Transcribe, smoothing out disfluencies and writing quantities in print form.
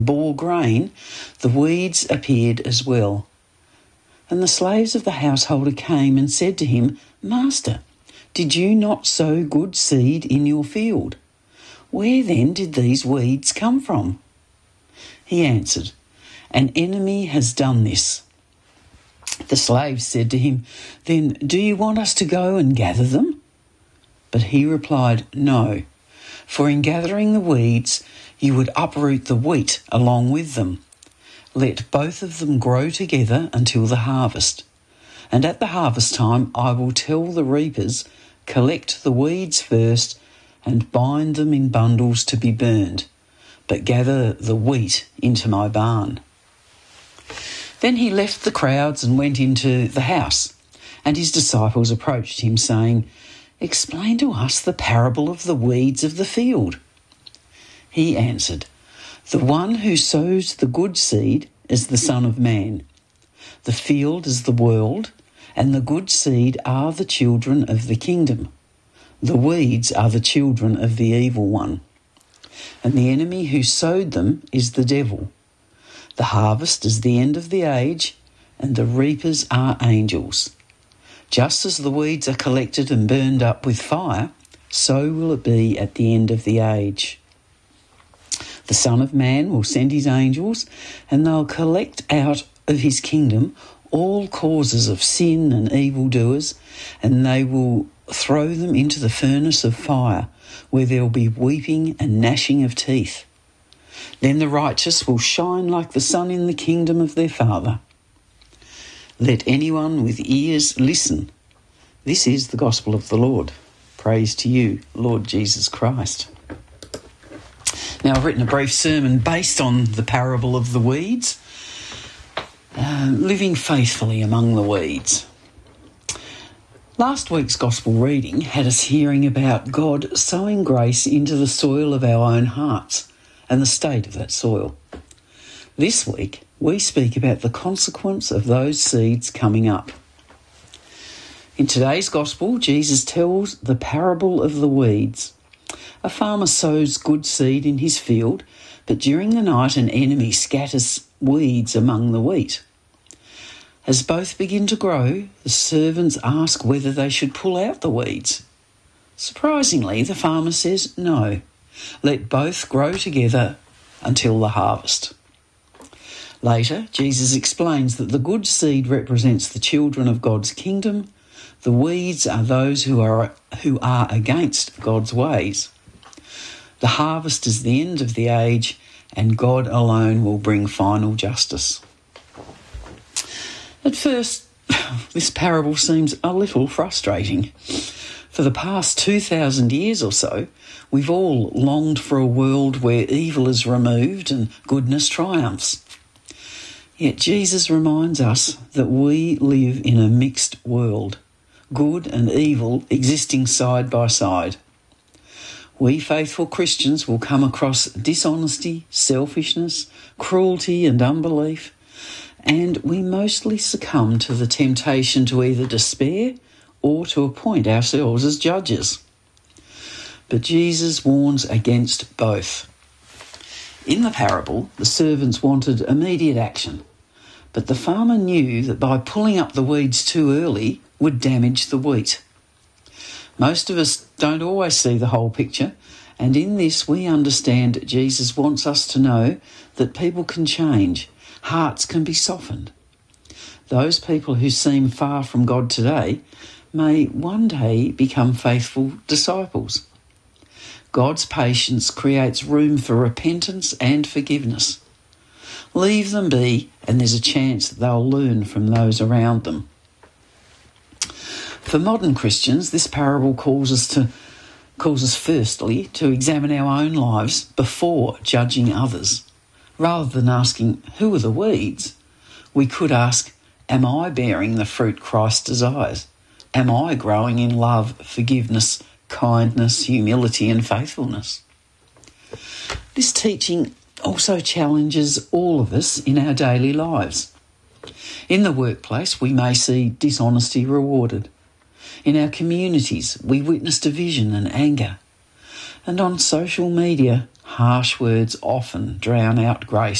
bore grain, the weeds appeared as well. And the slaves of the householder came and said to him, Master, did you not sow good seed in your field? Where then did these weeds come from? He answered, An enemy has done this. The slaves said to him, Then do you want us to go and gather them? But he replied, No, for in gathering the weeds you would uproot the wheat along with them. Let both of them grow together until the harvest. And at the harvest time I will tell the reapers, Collect the weeds first and bind them in bundles to be burned, but gather the wheat into my barn. Then he left the crowds and went into the house, and his disciples approached him, saying, Explain to us the parable of the weeds of the field. He answered, The one who sows the good seed is the Son of Man. The field is the world, and the good seed are the children of the kingdom. The weeds are the children of the evil one. And the enemy who sowed them is the devil. The harvest is the end of the age, and the reapers are angels. Just as the weeds are collected and burned up with fire, so will it be at the end of the age. The Son of Man will send his angels, and they'll collect out of his kingdom all causes of sin and evildoers, and they will throw them into the furnace of fire, where there will be weeping and gnashing of teeth. Then the righteous will shine like the sun in the kingdom of their Father. Let anyone with ears listen. This is the gospel of the Lord. Praise to you, Lord Jesus Christ. Now, I've written a brief sermon based on the parable of the weeds, living faithfully among the weeds. Last week's gospel reading had us hearing about God sowing grace into the soil of our own hearts and the state of that soil. This week, we speak about the consequence of those seeds coming up. In today's gospel, Jesus tells the parable of the weeds. A farmer sows good seed in his field, but during the night an enemy scatters weeds among the wheat. As both begin to grow, the servants ask whether they should pull out the weeds. Surprisingly, the farmer says no. Let both grow together until the harvest. Later, Jesus explains that the good seed represents the children of God's kingdom. The weeds are those who are against God's ways. The harvest is the end of the age, and God alone will bring final justice. At first, this parable seems a little frustrating. For the past 2,000 years or so, we've all longed for a world where evil is removed and goodness triumphs. Yet Jesus reminds us that we live in a mixed world, good and evil existing side by side. We faithful Christians will come across dishonesty, selfishness, cruelty and unbelief, and we mostly succumb to the temptation to either despair or to appoint ourselves as judges. But Jesus warns against both. In the parable, the servants wanted immediate action, but the farmer knew that by pulling up the weeds too early would damage the wheat. Most of us don't always see the whole picture, and in this we understand Jesus wants us to know that people can change, hearts can be softened. Those people who seem far from God today may one day become faithful disciples. God's patience creates room for repentance and forgiveness. Leave them be, and there's a chance that they'll learn from those around them. For modern Christians, this parable calls us firstly to examine our own lives before judging others. Rather than asking, who are the weeds? We could ask, am I bearing the fruit Christ desires? Am I growing in love, forgiveness, kindness, humility and faithfulness? This teaching also challenges all of us in our daily lives. In the workplace, we may see dishonesty rewarded. In our communities, we witness division and anger. And on social media, Harsh words often drown out grace.